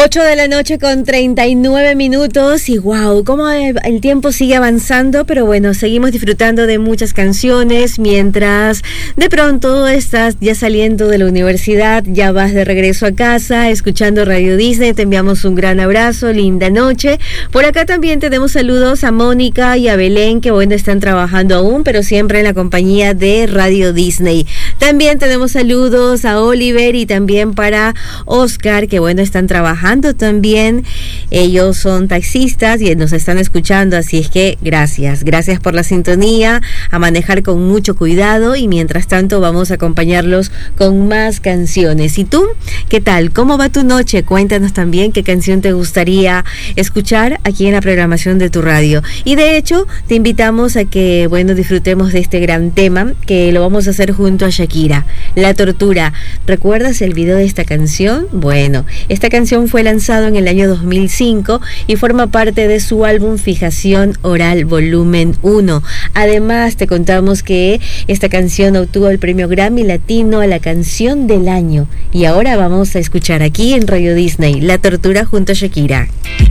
8:39 y wow, cómo el tiempo sigue avanzando, pero bueno, seguimos disfrutando de muchas canciones mientras de pronto estás ya saliendo de la universidad, ya vas de regreso a casa, escuchando Radio Disney. Te enviamos un gran abrazo, linda noche. Por acá también tenemos saludos a Mónica y a Belén, que bueno, están trabajando aún, pero siempre en la compañía de Radio Disney. También tenemos saludos a Oliver y también para Oscar, que bueno, están trabajando también. Ellos son taxistas y nos están escuchando, así es que gracias por la sintonía, a manejar con mucho cuidado, y mientras tanto vamos a acompañarlos con más canciones. ¿Y tú? ¿Qué tal? ¿Cómo va tu noche? Cuéntanos también qué canción te gustaría escuchar aquí en la programación de tu radio. Y de hecho, te invitamos a que, bueno, disfrutemos de este gran tema, que lo vamos a hacer junto a Shakira, La Tortura. ¿Recuerdas el video de esta canción? Bueno, esta canción fue lanzado en el año 2005 y forma parte de su álbum Fijación Oral Volumen 1. Además, te contamos que esta canción obtuvo el premio Grammy Latino a la canción del año. Y ahora vamos a escuchar aquí en Radio Disney La Tortura junto a Shakira.